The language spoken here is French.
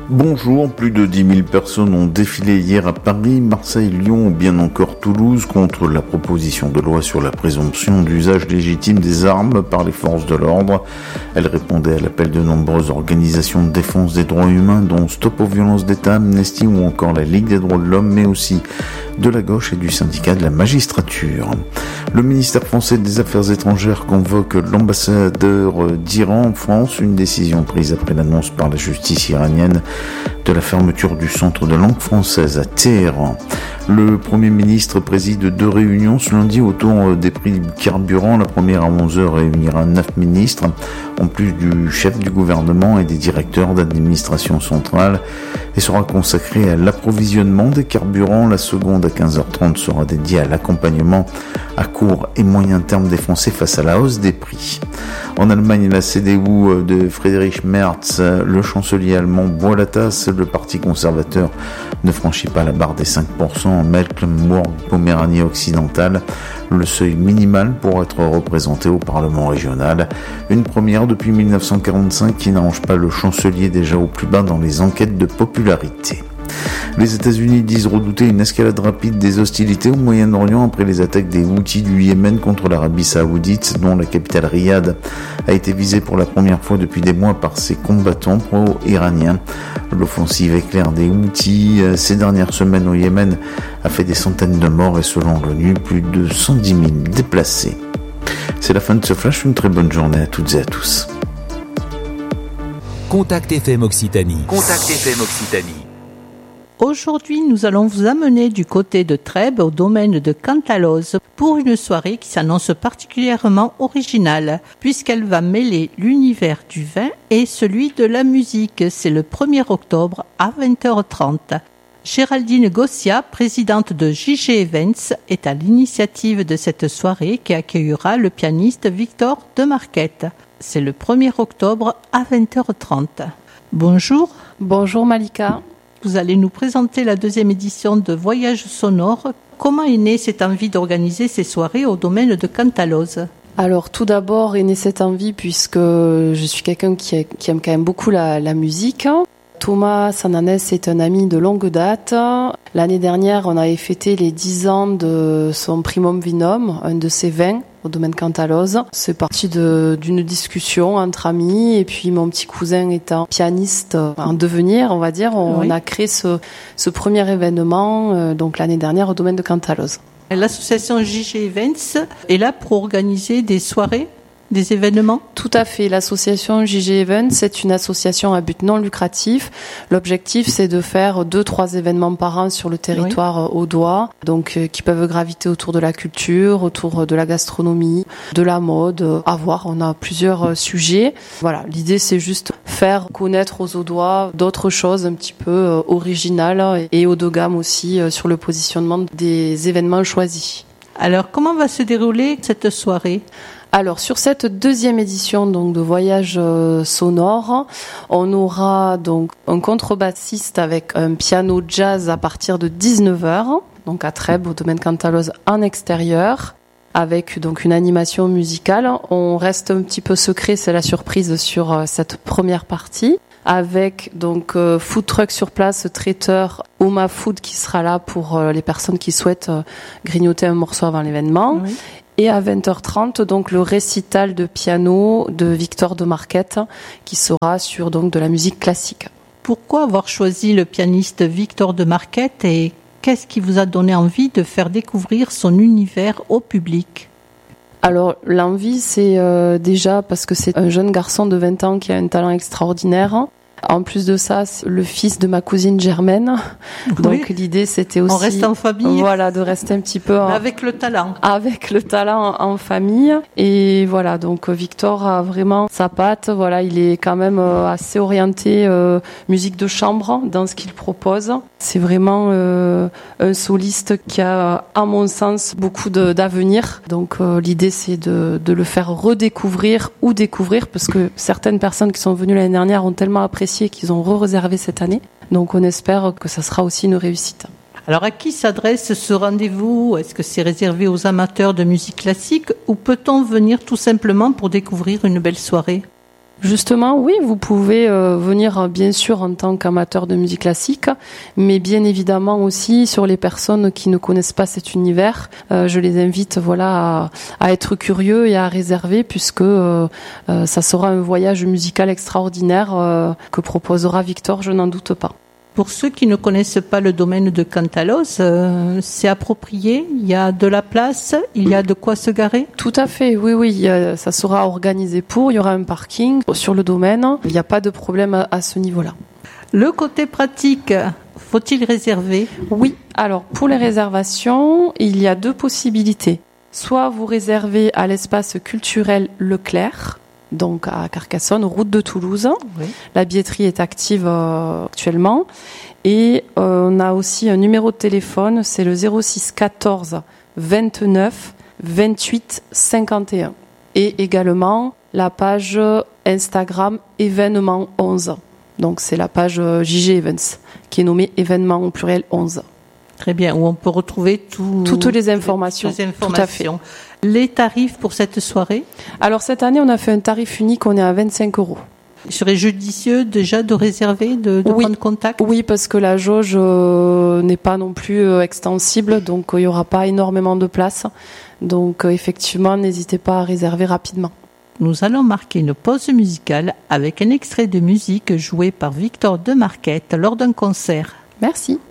Bonjour, plus de 10 000 personnes ont défilé hier à Paris, Marseille, Lyon ou bien encore Toulouse contre la proposition de loi sur la présomption d'usage légitime des armes par les forces de l'ordre. Elle répondait à l'appel de nombreuses organisations de défense des droits humains dont Stop aux violences d'État, Amnesty ou encore la Ligue des droits de l'homme, mais aussi de la gauche et du syndicat de la magistrature. Le ministère français des Affaires étrangères convoque l'ambassadeur d'Iran en France, une décision prise après l'annonce par la justice iranienne de la fermeture du centre de langue française à Téhéran. Le Premier ministre préside 2 réunions ce lundi autour des prix du carburant. La première à 11h réunira 9 ministres, en plus du chef du gouvernement et des directeurs d'administration centrale, et sera consacrée à l'approvisionnement des carburants. La seconde à 15h30 sera dédiée à l'accompagnement à court et moyen terme des Français face à la hausse des prix. En Allemagne, la CDU de Friedrich Merz, le chancelier allemand, boit la tasse. Le parti conservateur ne franchit pas la barre des 5% en Mecklembourg-Poméranie occidentale, le seuil minimal pour être représenté au Parlement régional. Une première depuis 1945 qui n'arrange pas le chancelier déjà au plus bas dans les enquêtes de popularité. Les États-Unis disent redouter une escalade rapide des hostilités au Moyen-Orient après les attaques des Houthis du Yémen contre l'Arabie Saoudite, dont la capitale Riyad a été visée pour la première fois depuis des mois par ses combattants pro-iraniens. L'offensive éclair des Houthis ces dernières semaines au Yémen a fait des centaines de morts et selon l'ONU, plus de 110 000 déplacés. C'est la fin de ce flash, une très bonne journée à toutes et à tous. Contact FM Occitanie. Contact FM Occitanie. Aujourd'hui, nous allons vous amener du côté de Trèbes, au domaine de Cantalozze, pour une soirée qui s'annonce particulièrement originale, puisqu'elle va mêler l'univers du vin et celui de la musique. C'est le 1er octobre à 20h30. Géraldine Gossia, présidente de JG Events, est à l'initiative de cette soirée qui accueillera le pianiste Victor de Marquette. C'est le 1er octobre à 20h30. Bonjour. Bonjour Malika. Vous allez nous présenter la 2e édition de Voyage sonore. Comment est née cette envie d'organiser ces soirées au domaine de Cantalozze ? Alors tout d'abord est née cette envie puisque je suis quelqu'un qui aime quand même beaucoup la musique. Thomas Sananès est un ami de longue date. L'année dernière, on avait fêté les 10 ans de son primum vinum, un de ses vins au domaine Cantalozze. C'est parti d'une discussion entre amis et puis mon petit cousin étant pianiste en devenir, on va dire, on a créé ce premier événement donc l'année dernière au domaine de Cantalozze. L'association JG Events est là pour organiser des soirées, des événements ? Tout à fait. L'association JG Events, c'est une association à but non lucratif. L'objectif, c'est de faire 2-3 événements par an sur le territoire audois, donc qui peuvent graviter autour de la culture, autour de la gastronomie, de la mode. À voir, on a plusieurs sujets. Voilà, l'idée, c'est juste faire connaître aux audois d'autres choses un petit peu originales et haut de gamme aussi sur le positionnement des événements choisis. Alors, comment va se dérouler cette soirée ? Alors sur cette 2e édition donc de Voyage sonore, on aura donc un contrebassiste avec un piano jazz à partir de 19h, donc à Trèbes au domaine Cantalozze en extérieur, avec donc une animation musicale. On reste un petit peu secret, c'est la surprise sur cette première partie. Avec donc food truck sur place, traiteur Oma Food qui sera là pour les personnes qui souhaitent grignoter un morceau avant l'événement. Oui. Et à 20h30, donc le récital de piano de Victor de Marquette qui sera sur donc de la musique classique. Pourquoi avoir choisi le pianiste Victor de Marquette et qu'est-ce qui vous a donné envie de faire découvrir son univers au public ? Alors l'envie, c'est déjà parce que c'est un jeune garçon de 20 ans qui a un talent extraordinaire. En plus de ça, c'est le fils de ma cousine Germaine. Oui. Donc l'idée, c'était aussi... On reste en famille. Voilà, de rester un petit peu... Avec le talent. Avec le talent en famille. Et voilà, donc Victor a vraiment sa patte. Voilà, il est quand même assez orienté musique de chambre dans ce qu'il propose. C'est vraiment un soliste qui a, à mon sens, beaucoup d'avenir. Donc l'idée, c'est de le faire redécouvrir ou découvrir, parce que certaines personnes qui sont venues l'année dernière ont tellement apprécié qu'ils ont réservé cette année. Donc on espère que ça sera aussi une réussite. Alors à qui s'adresse ce rendez-vous ? Est-ce que c'est réservé aux amateurs de musique classique ou peut-on venir tout simplement pour découvrir une belle soirée ? Justement, oui, vous pouvez venir bien sûr en tant qu'amateur de musique classique, mais bien évidemment aussi sur les personnes qui ne connaissent pas cet univers, je les invite à être curieux et à réserver puisque ça sera un voyage musical extraordinaire que proposera Victor, je n'en doute pas. Pour ceux qui ne connaissent pas le domaine de Cantalos, c'est approprié, il y a de la place, il y a de quoi se garer? Tout à fait, oui, ça sera organisé il y aura un parking sur le domaine, il n'y a pas de problème à ce niveau-là. Le côté pratique, faut-il réserver? Oui, alors pour les réservations, il y a 2 possibilités. Soit vous réservez à l'espace culturel Leclerc, donc à Carcassonne, route de Toulouse. Oui. La billetterie est active actuellement. Et on a aussi un numéro de téléphone, c'est le 06 14 29 28 51. Et également la page Instagram événement 11. Donc c'est la page JG Events, qui est nommée événement au pluriel 11. Très bien, où on peut retrouver toutes les informations. Tout à fait. Les tarifs pour cette soirée? Alors cette année, on a fait un tarif unique, on est à 25 €. Il serait judicieux déjà de réserver, de prendre contact? Oui, parce que la jauge n'est pas non plus extensible, donc il n'y aura pas énormément de place. Donc effectivement, n'hésitez pas à réserver rapidement. Nous allons marquer une pause musicale avec un extrait de musique joué par Victor de Marquette lors d'un concert. Merci.